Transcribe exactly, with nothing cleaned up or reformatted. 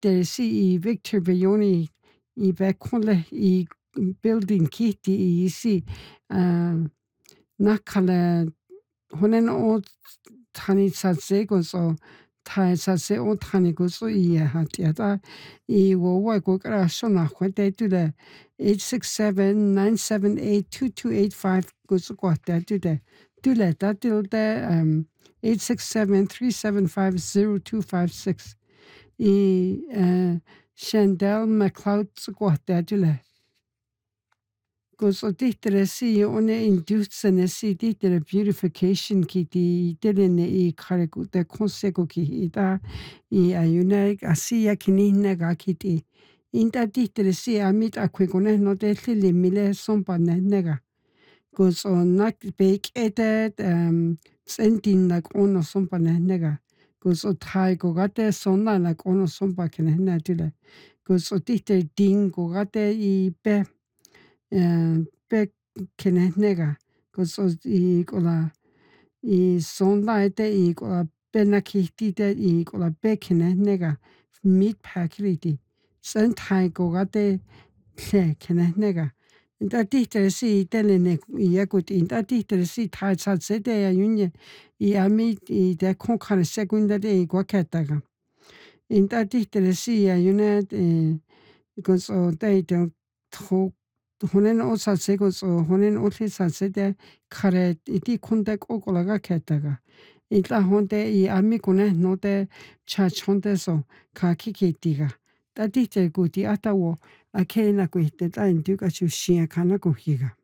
tihti si i Victor Villoni i Bakunle i building kihti i isi uh, nakala honen o tani satse gozo tai satse o tani gozo i hatiata i wo wa go kra sona khwete tude eight six seven nine seven eight two two eight five gozo kwata tude tule tatilde um eight six seven three seven five zero two five six i uh, Chandel McLeod kwata tule gozo tihtere si one inducene si tihtere beautification ki ti telene i kareku te konseko ki ita i ayune asia kinine ga kiti inta tihtere si amit akwekone no te lili mile sompa nega gozo nak bake ete um sentin nak ono sompa nega gozo thai go gate sonna nak ono sompa kene na tile gozo tihtere ding go gate i pe pe kene nega gozo i kola i sonda ete i kola pena kihtite i kola pe kene nega meat pakiriti sen thai go gate tle kene nega inta tihtere si telene i yakut inta tihtere si thai satsete ya yunye i ami i de konkare segunda de i gwaketaga inta tihtere si ya yune gozo de de honen o satse gozo honen o satse de kare iti kunde kokolaga ketaga itla honte i ami kune no de cha chonte so ka kikitiga ta tihtere guti atawo akena kuite ta induka chushia kana kuhiga